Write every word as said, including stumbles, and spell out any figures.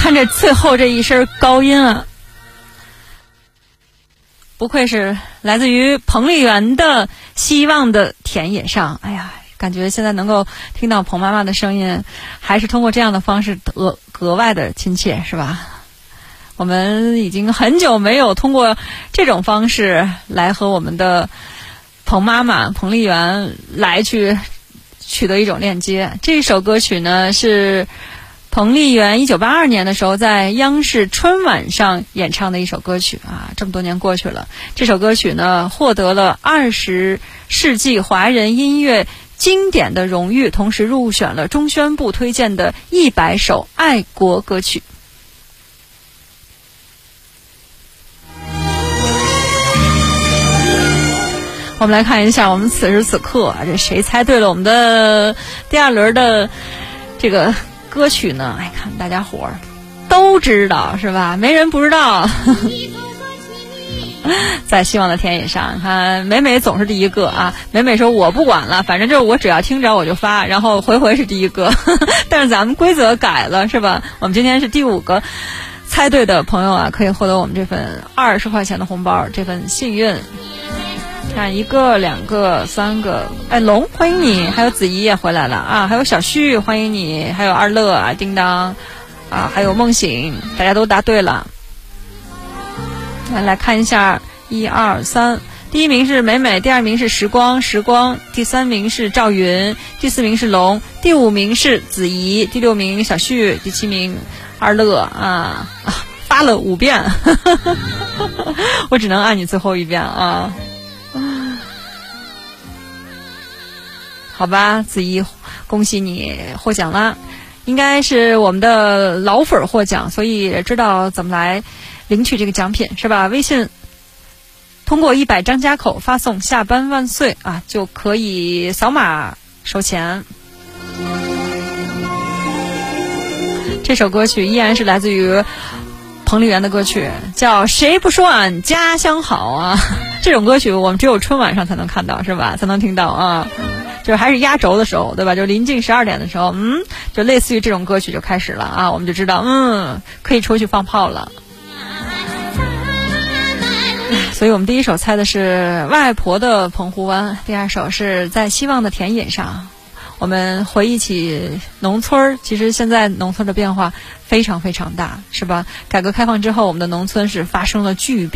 看这最后这一声高音啊，不愧是来自于彭丽媛的《希望的田野上》。哎呀，感觉现在能够听到彭妈妈的声音，还是通过这样的方式格格外的亲切，是吧？我们已经很久没有通过这种方式来和我们的彭妈妈彭丽媛来去取得一种链接。这首歌曲呢是彭丽媛一九八二年的时候在央视春晚上演唱的一首歌曲啊，这么多年过去了，这首歌曲呢获得了二十世纪华人音乐经典的荣誉，同时入选了中宣部推荐的一百首爱国歌曲。我们来看一下我们此时此刻这谁猜对了我们的第二轮的这个歌曲呢？哎，看大家伙儿都知道是吧？没人不知道。在希望的田野上，看美美总是第一个啊。美美说我不管了，反正就是我只要听着我就发，然后回回是第一个。但是咱们规则改了是吧？我们今天是第五个猜对的朋友啊，可以获得我们这份二十块钱的红包，这份幸运。看一个两个三个，哎，龙欢迎你，还有子怡也回来了啊，还有小旭欢迎你，还有二乐啊，叮当啊，还有梦醒，大家都答对了。来来看一下一二三，第一名是美美，第二名是时光时光，第三名是赵云，第四名是龙，第五名是子怡，第六名小旭，第七名二乐啊，啊发了五遍。我只能按你最后一遍啊。好吧，子怡，恭喜你获奖了，应该是我们的老粉获奖，所以知道怎么来领取这个奖品是吧？微信通过一百张家口发送下班万岁啊，就可以扫码收钱。这首歌曲依然是来自于彭丽媛的歌曲，叫谁不说俺家乡好啊。这种歌曲我们只有春晚上才能看到是吧？才能听到啊，就是还是压轴的时候对吧？就临近十二点的时候，嗯，就类似于这种歌曲就开始了啊，我们就知道嗯可以出去放炮了。所以我们第一首猜的是外婆的澎湖湾，第二首是在希望的田野上。我们回忆起农村，其实现在农村的变化非常非常大是吧？改革开放之后我们的农村是发生了巨变。